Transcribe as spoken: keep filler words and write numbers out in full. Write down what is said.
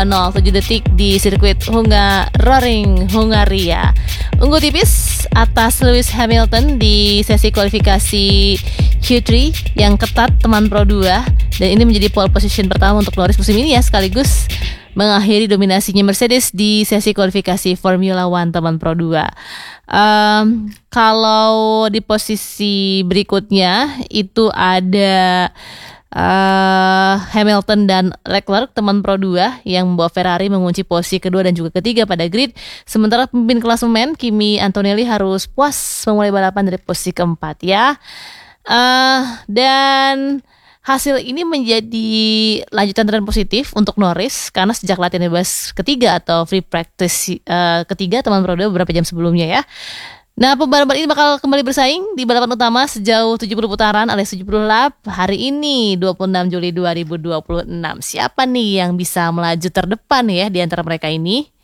nol tujuh detik di sirkuit Hungaroring, Hungaria. Unggul tipis atas Lewis Hamilton di sesi kualifikasi Q tiga yang ketat teman Pro dua, dan ini menjadi pole position pertama untuk Norris musim ini ya, sekaligus mengakhiri dominasinya Mercedes di sesi kualifikasi Formula One teman Pro dua. Um, kalau di posisi berikutnya itu ada uh, Hamilton dan Leclerc teman Pro dua yang membawa Ferrari mengunci posisi kedua dan juga ketiga pada grid. Sementara pemimpin klasemen Kimi Antonelli harus puas memulai balapan dari posisi keempat ya. Uh, dan hasil ini menjadi lanjutan tren positif untuk Norris karena sejak latihan bebas ketiga atau free practice uh, ketiga teman Pro dua beberapa jam sebelumnya ya. Nah, pembalap ini bakal kembali bersaing di balapan utama sejauh tujuh puluh putaran alias tujuh puluh lap hari ini dua puluh enam Juli dua ribu dua puluh enam. Siapa nih yang bisa melaju terdepan ya di antara mereka ini?